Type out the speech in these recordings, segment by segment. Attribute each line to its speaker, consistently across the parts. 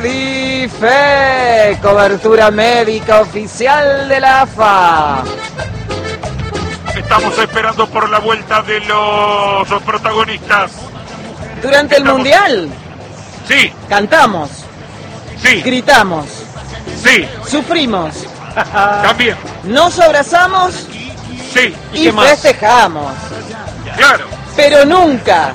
Speaker 1: Medife, cobertura médica oficial de la AFA.
Speaker 2: Estamos esperando por la vuelta de los protagonistas.
Speaker 1: Durante el Mundial,
Speaker 2: sí,
Speaker 1: cantamos,
Speaker 2: sí,
Speaker 1: gritamos,
Speaker 2: sí,
Speaker 1: sufrimos,
Speaker 2: también,
Speaker 1: nos abrazamos,
Speaker 2: sí,
Speaker 1: y festejamos.
Speaker 2: Claro.
Speaker 1: Pero nunca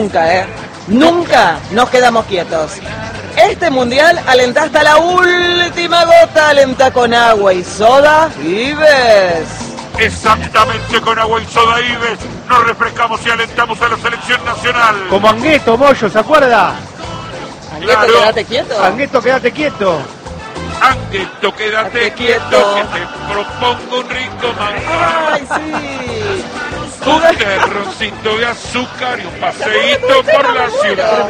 Speaker 1: nos quedamos quietos. Este Mundial alenta hasta la última gota, alenta con agua y soda Ives.
Speaker 2: Exactamente, con agua y soda Ives nos refrescamos y alentamos a la selección nacional.
Speaker 3: Como Angueto, Moyo, ¿se acuerda?
Speaker 1: Angueto,
Speaker 2: claro.
Speaker 1: quédate quieto.
Speaker 3: Angueto, quédate quieto.
Speaker 2: Angueto, quédate quieto, que te propongo un rico manjar.
Speaker 1: ¡Ay, sí!
Speaker 2: Un terroncito de azúcar y un paseíto por la ciudad.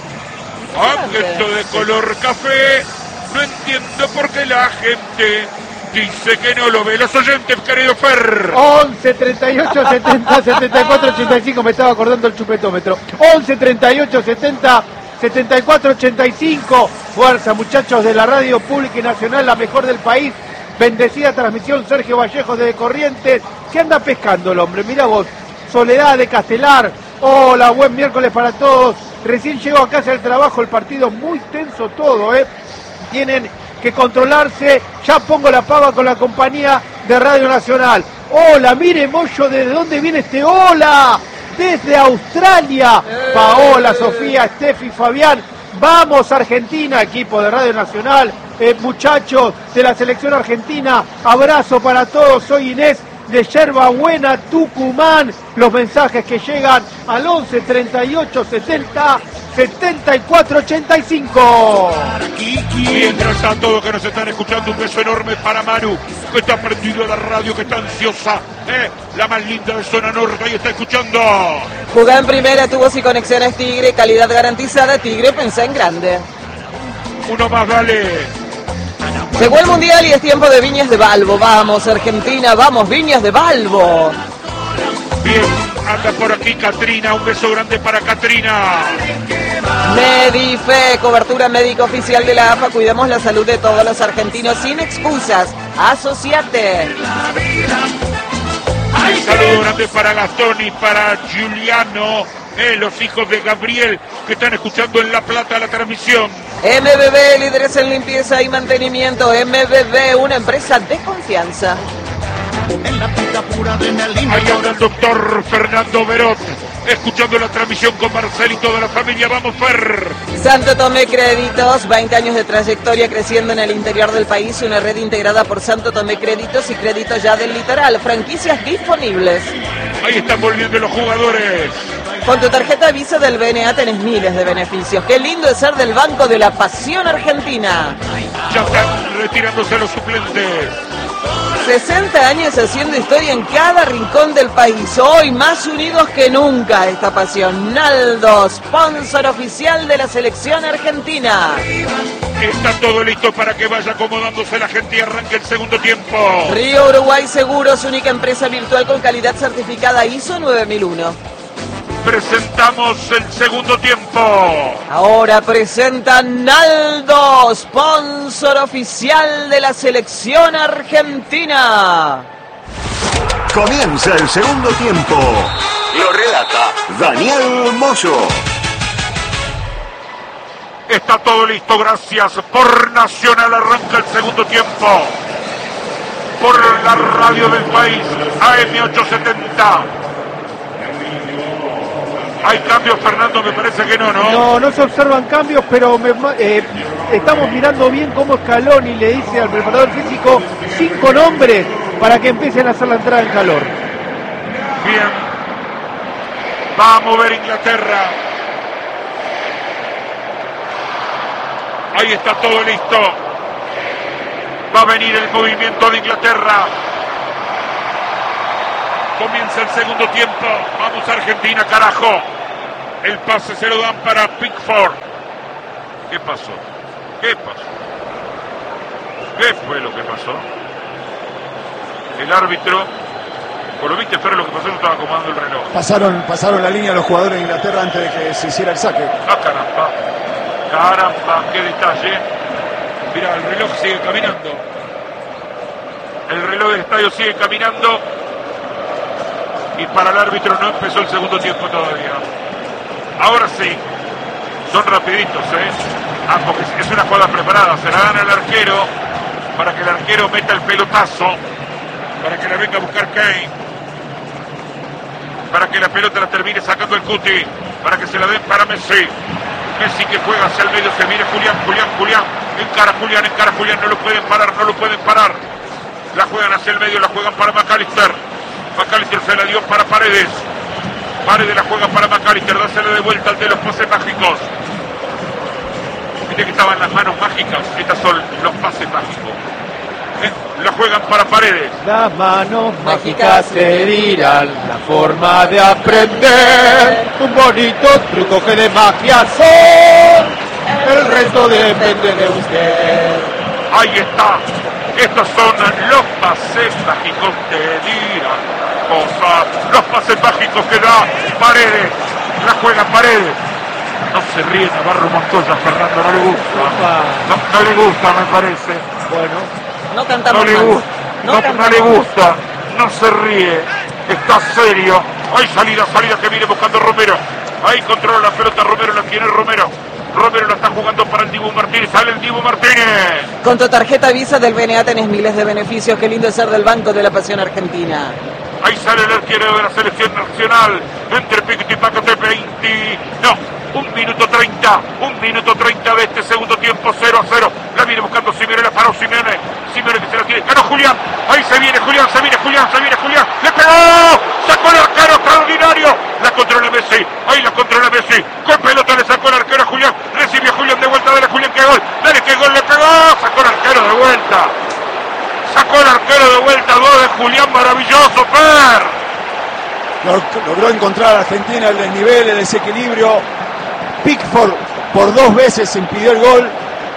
Speaker 2: Angueto de color café, no entiendo por qué la gente dice que no lo ve. Los oyentes, querido Fer.
Speaker 3: 11 38 70 74 85, me estaba acordando el chupetómetro. 11 38 70 74 85. Fuerza, muchachos de la radio pública y nacional, la mejor del país. Bendecida transmisión, Sergio Vallejo de Corrientes. ¿Qué anda pescando el hombre? Mira vos, Soledad de Castelar. Hola, buen miércoles para todos. Recién llego a casa del trabajo, el partido muy tenso todo, Tienen que controlarse. Ya pongo la pava con la compañía de Radio Nacional. Hola, mire Moyo, ¿desde dónde viene este hola? Desde Australia. Paola, Sofía, Steffi, Fabián. Vamos Argentina, equipo de Radio Nacional. Muchachos de la selección argentina, abrazo para todos. Soy Inés de Yerba Buena, Tucumán. Los mensajes que llegan al 11 38 70 74 85.
Speaker 2: Mientras a todos que nos están escuchando, un beso enorme para Manu, que está prendido a la radio, que está ansiosa, la más linda de zona norte, y está escuchando.
Speaker 1: Jugá en primera, tubos y conexiones Tigre, calidad garantizada. Tigre, pensá en grande.
Speaker 2: Uno más, dale.
Speaker 1: Llegó el Mundial y es tiempo de Viñas de Balbo. Vamos Argentina, vamos Viñas de Balbo.
Speaker 2: Bien, anda por aquí Catrina, un beso grande para Catrina.
Speaker 1: Medife, cobertura médica oficial de la AFA. Cuidemos la salud de todos los argentinos sin excusas. Asociate.
Speaker 2: Un saludo grande para Gastón y para Giuliano, los hijos de Gabriel, que están escuchando en La Plata la transmisión.
Speaker 1: MBB, líderes en limpieza y mantenimiento. MBB, una empresa de confianza.
Speaker 2: Ahí anda el doctor Fernando Berot, escuchando la transmisión con Marcel y toda la familia. Vamos, Fer.
Speaker 1: Santo Tomé Créditos, 20 años de trayectoria creciendo en el interior del país. Una red integrada por Santo Tomé Créditos y Créditos Ya del Litoral. Franquicias disponibles.
Speaker 2: Ahí están volviendo los jugadores.
Speaker 1: Con tu tarjeta Visa del BNA tenés miles de beneficios. Qué lindo es ser del Banco de la Pasión Argentina.
Speaker 2: Ya están retirándose los suplentes.
Speaker 1: 60 años haciendo historia en cada rincón del país. Hoy más unidos que nunca esta pasión. Naldo, sponsor oficial de la selección argentina.
Speaker 2: Está todo listo para que vaya acomodándose la gente y arranque el segundo tiempo.
Speaker 1: Río Uruguay Seguros, única empresa virtual con calidad certificada ISO 9001.
Speaker 2: Presentamos el segundo tiempo.
Speaker 1: Ahora presenta Naldo, sponsor oficial de la selección argentina.
Speaker 4: Comienza el segundo tiempo. Lo relata Daniel Moyo.
Speaker 2: Está todo listo, gracias por Nacional. Arranca el segundo tiempo por la radio del país, AM870. ¿Hay cambios, Fernando? Me parece que no.
Speaker 3: No se observan cambios, pero estamos mirando bien cómo Scaloni le dice al preparador físico 5 nombres para que empiecen a hacer la entrada en calor.
Speaker 2: Bien. Va a mover Inglaterra. Ahí está todo listo. Va a venir el movimiento de Inglaterra. Comienza el segundo tiempo. Vamos Argentina, carajo. El pase se lo dan para Pickford. ¿Qué pasó? ¿Qué fue lo que pasó? El árbitro. ¿Lo viste, Fer, lo que pasó? Yo estaba acomodando el reloj.
Speaker 5: Pasaron la línea los jugadores de Inglaterra antes de que se hiciera el saque.
Speaker 2: Ah, caramba. Caramba, qué detalle. Mira, el reloj sigue caminando. El reloj del estadio sigue caminando. Y para el árbitro no empezó el segundo tiempo todavía. Ahora sí. Son rapiditos, porque es una jugada preparada. Se la dan al arquero para que el arquero meta el pelotazo. Para que la venga a buscar Kane. Para que la pelota la termine sacando el Cuti. Para que se la den para Messi. Messi que juega hacia el medio, se viene Julián. Encara Julián, no lo pueden parar. La juegan hacia el medio, la juegan para McAllister. McAllister se la dio para Paredes. Paredes la juega para McAllister, dásela de vuelta al de los pases mágicos. Viste que estaban las manos mágicas, estas son los pases mágicos. La juegan para Paredes.
Speaker 3: Las manos mágicas se dirán, la forma de aprender. Un bonito truco que de magia son. El resto depende de usted.
Speaker 2: Ahí está. Estos son los pases mágicos que dirán cosas. Los pases mágicos que da Paredes. La juega Paredes. No se ríe Navarro Montoya, Fernando, no le gusta. No le gusta, me parece.
Speaker 3: Bueno.
Speaker 1: No cantamos
Speaker 2: no le gusta, no se ríe, está serio. Hay salida que viene buscando Romero. Ahí controla la pelota Romero, la tiene Romero. Romero la está jugando para el Dibu Martínez, sale el Dibu Martínez.
Speaker 1: Con tu tarjeta Visa del BNA tenés miles de beneficios, qué lindo es ser del Banco de la Pasión Argentina.
Speaker 2: Ahí sale el arquero de la selección nacional, entre Piquete y Pacote 20. No. 1 minuto 30 de este segundo tiempo, 0-0. La viene buscando Simeone, la paró Simeone que se la tiene. Ganó Julián. Ahí se viene Julián. ¡Le pegó! ¡Sacó el arquero extraordinario! La controla Messi. Ahí la controla Messi. Con pelota le sacó el arquero a Julián. Recibió Julián de vuelta. Dale Julián, que gol. Dale que gol, le pegó. Sacó el arquero de vuelta. Gol de Julián, maravilloso, Per.
Speaker 5: Logró encontrar a Argentina el desnivel, el desequilibrio. Pickford por 2 veces impidió el gol.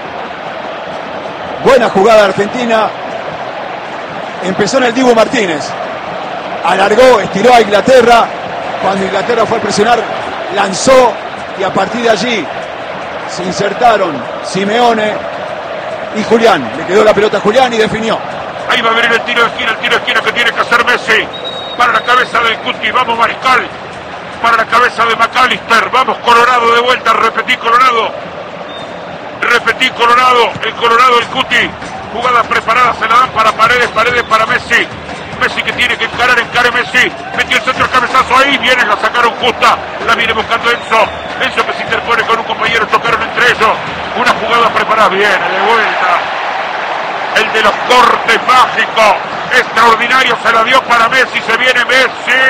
Speaker 5: Buena jugada de Argentina. Empezó en el Dibu Martínez. Alargó, estiró a Inglaterra. Cuando Inglaterra fue a presionar, lanzó y a partir de allí se insertaron Simeone y Julián. Le quedó la pelota a Julián y definió.
Speaker 2: Ahí va a venir el tiro de esquina que tiene que hacer Messi. Para la cabeza del Cuti, vamos Mariscal. Para la cabeza de McAllister, vamos Colorado de vuelta, repetí Colorado, el Colorado, el Cuti, jugada preparada, se la dan para Paredes para Messi que tiene que encare Messi, metió el centro, el cabezazo ahí, viene, la sacaron justa, la viene buscando Enzo que se interpone con un compañero, chocaron entre ellos, una jugada preparada, viene de vuelta, el de los cortes mágicos, extraordinario, se la dio para Messi, se viene Messi.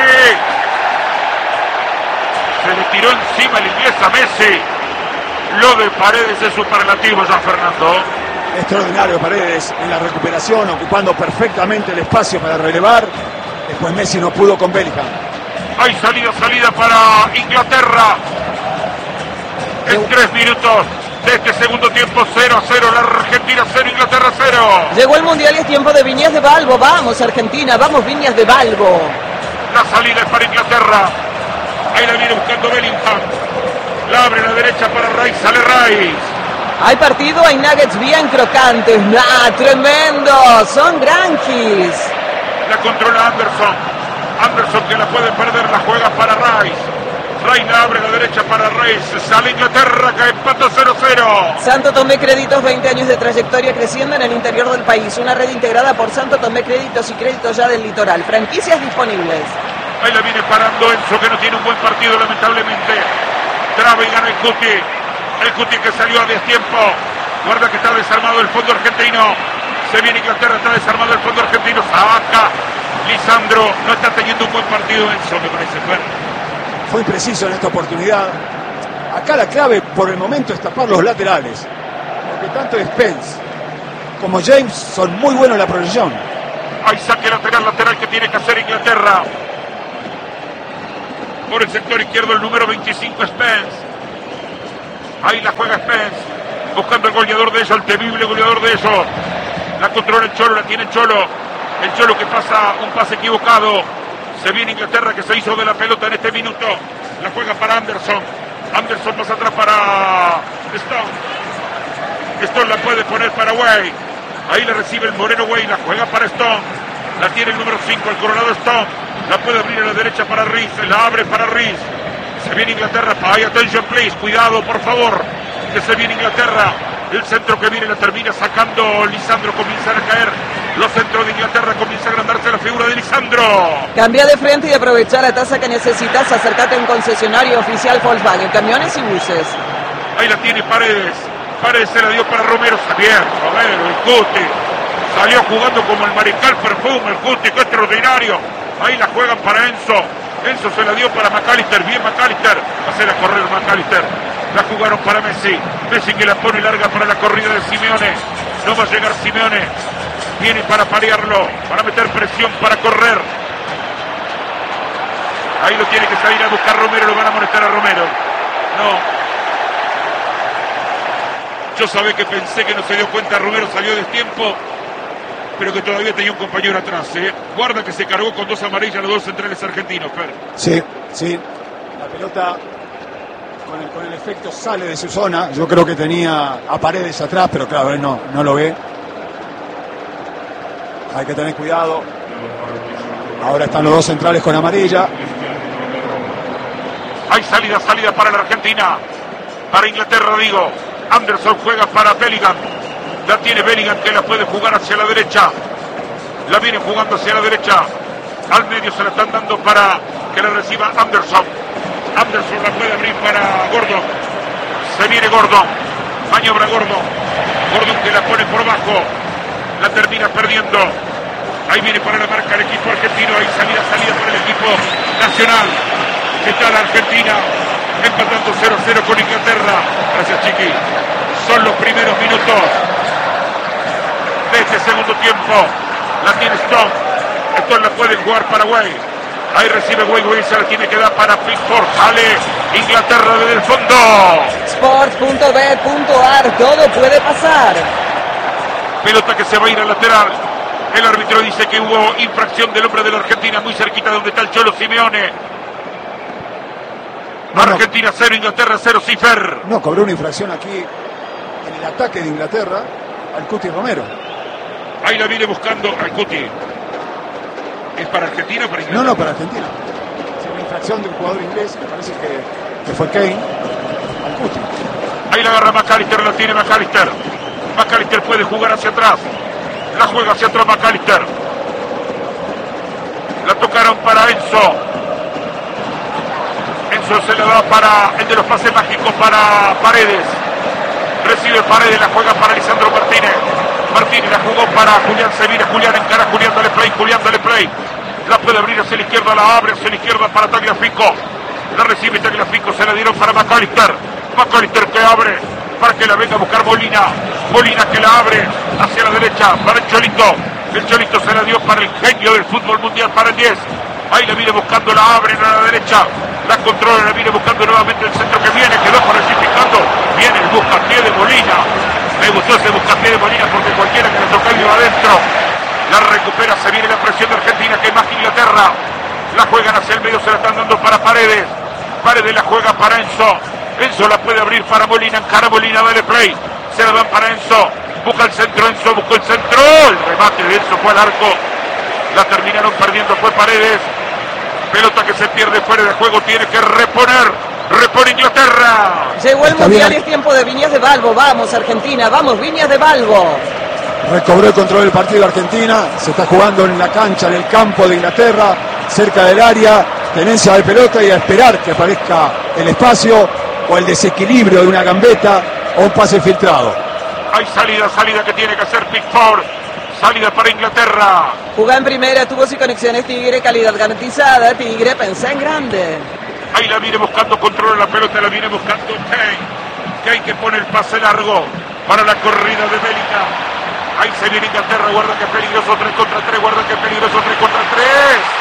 Speaker 2: Se le tiró encima el inglés a Messi. Lo de Paredes es superlativo ya, Fernando.
Speaker 5: Extraordinario Paredes en la recuperación, ocupando perfectamente el espacio para relevar. Después Messi no pudo con Bellingham.
Speaker 2: Hay salida para Inglaterra. En 3 minutos de este segundo tiempo, 0-0. La Argentina 0, Inglaterra 0.
Speaker 1: Llegó el Mundial y es tiempo de Viñas de Balbo. Vamos Argentina, vamos Viñas de Balbo.
Speaker 2: La salida es para Inglaterra. Ahí la viene buscando Bellingham. La abre a la derecha para Rice. Sale Rice.
Speaker 1: Hay partido, hay nuggets bien crocantes. ¡Tremendo! Son granjis.
Speaker 2: La controla Anderson que la puede perder. La juega para Rice. Rice la abre a la derecha para Rice. Sale Inglaterra que empata 0-0.
Speaker 1: Santo Tomé Créditos, 20 años de trayectoria creciendo en el interior del país. Una red integrada por Santo Tomé Créditos y Créditos Ya del Litoral. Franquicias disponibles.
Speaker 2: Ahí la viene parando Enzo, que no tiene un buen partido, lamentablemente. Traba y gana el Cuti que salió a destiempo. Guarda que está desarmado el fondo argentino. Se viene Inglaterra, está desarmado el fondo argentino. Sabaca, Lisandro, no está teniendo un buen partido Enzo, me parece.
Speaker 5: Fue impreciso en esta oportunidad. Acá la clave por el momento es tapar los laterales. Porque tanto Spence como James son muy buenos en la proyección.
Speaker 2: Hay saque lateral que tiene que hacer Inglaterra. Por el sector izquierdo el número 25 Spence. Ahí la juega Spence. Buscando el goleador de ellos, el temible goleador de ellos. La controla el Cholo, la tiene el Cholo. El Cholo que pasa un pase equivocado. Se viene Inglaterra que se hizo de la pelota en este minuto. La juega para Anderson. Anderson más atrás para Stone la puede poner para Way. Ahí la recibe el Moreno Way, la juega para Stone. La tiene el número 5, el Coronado Stone. La puede abrir a la derecha para Riz, la abre para Riz. Se viene Inglaterra, ay, attention please, cuidado por favor, que se viene Inglaterra. El centro que viene la termina sacando Lisandro, comienzan a caer los centros de Inglaterra, comienza a agrandarse la figura de Lisandro.
Speaker 1: Cambia de frente y aprovecha la tasa que necesitas, acércate a un concesionario oficial Volkswagen, camiones y buses.
Speaker 2: Ahí la tiene Paredes, Paredes se la dio para Romero, bien, Romero, el Cuti, salió jugando como el Mariscal Perfume, el Cuti, qué extraordinario. Ahí la juegan para Enzo, Enzo se la dio para McAllister, bien McAllister, hacer a correr McAllister. La jugaron para Messi, Messi que la pone larga para la corrida de Simeone, no va a llegar Simeone, viene para parearlo, para meter presión, para correr. Ahí lo tiene que salir a buscar Romero, lo van a molestar a Romero. No. Yo sabía que pensé que no se dio cuenta, Romero salió de tiempo, pero que todavía tenía un compañero atrás. Guarda que se cargó con 2 amarillas los 2 centrales argentinos, Fer.
Speaker 5: Sí, sí. La pelota con el efecto sale de su zona. Yo creo que tenía a Paredes atrás, pero claro, él no lo ve. Hay que tener cuidado. Ahora están los 2 centrales con amarilla.
Speaker 2: Hay salida para la Argentina. Para Inglaterra, digo. Anderson juega para Bellingham. La tiene Bellingham que la puede jugar hacia la derecha. La viene jugando hacia la derecha. Al medio se la están dando para que la reciba Anderson. Anderson la puede abrir para Gordon. Se viene Gordon. Maniobra Gordon. Gordon que la pone por bajo. La termina perdiendo. Ahí viene para la marca el equipo argentino. Ahí salida para el equipo nacional. Está la Argentina empatando 0-0 con Inglaterra. Gracias, Chiqui. Son los primeros minutos de este segundo tiempo. La tiene Stone. Stone la puede jugar para Way. Ahí recibe Way, se la tiene que dar para Pickford. Sale Inglaterra desde el fondo.
Speaker 1: Sports.bet.ar, todo puede pasar.
Speaker 2: Pelota que se va a ir al lateral. El árbitro dice que hubo infracción del hombre de la Argentina muy cerquita de donde está el Cholo Simeone. Argentina 0, Inglaterra 0, Cifer.
Speaker 5: No, cobró una infracción aquí en el ataque de Inglaterra al Cuti Romero.
Speaker 2: Ahí la viene buscando al Cuti. ¿Es para Argentina o para Inglaterra?
Speaker 5: No, para Argentina. Es una infracción de un jugador inglés, me parece que fue Kane, al Cuti.
Speaker 2: Ahí la agarra McAllister, la tiene McAllister. McAllister puede jugar hacia atrás. La juega hacia atrás McAllister. La tocaron para Enzo. Enzo se la da para el de los pases mágicos para Paredes. Recibe Paredes, la juega para Lisandro Martínez. Martínez la jugó para Julián Sevilla. Julián encara, Julián dale play. La puede abrir hacia la izquierda, la abre hacia la izquierda para Tagliafico. La recibe Tagliafico, se la dieron para McAllister. McAllister que abre para que la venga a buscar Molina. Molina que la abre hacia la derecha para el Cholito. El Cholito se la dio para el genio del fútbol mundial, para el 10. Ahí la viene buscando, la abre a la derecha. La controla, la viene buscando nuevamente el centro que viene. Quedó clasificando. Viene el buscapié de Molina. Me gustó ese buscapié de Molina porque cualquiera que le toque iba adentro. La recupera, se viene la presión de Argentina que más que Inglaterra. La juegan hacia el medio, se la están dando para Paredes. Paredes la juega para Enzo. Enzo la puede abrir para Molina, encara Molina, dale play. Se la dan para Enzo. Busca el centro, Enzo buscó el centro. El remate de Enzo fue al arco. La terminaron perdiendo, fue Paredes. Pelota que se pierde fuera de juego, tiene que reponer. Repone Inglaterra.
Speaker 1: Llegó el Mundial y es tiempo de Viñas de Balbo. Vamos Argentina, vamos Viñas de Balbo.
Speaker 5: Recobró el control del partido Argentina. Se está jugando en la cancha, en el campo de Inglaterra, cerca del área. Tenencia de pelota y a esperar que aparezca el espacio o el desequilibrio de una gambeta o un pase filtrado.
Speaker 2: Hay salida que tiene que hacer Pickford. Salida para Inglaterra.
Speaker 1: Jugá en primera, tubos y conexiones Tigre, calidad garantizada. Tigre, pensá en grande.
Speaker 2: Ahí la viene buscando, controla la pelota, la viene buscando Kane. Kane que pone el pase largo para la corrida de Bellingham. Ahí se viene Inglaterra, guarda que es peligroso, 3 contra 3, guarda que es peligroso, 3 contra 3.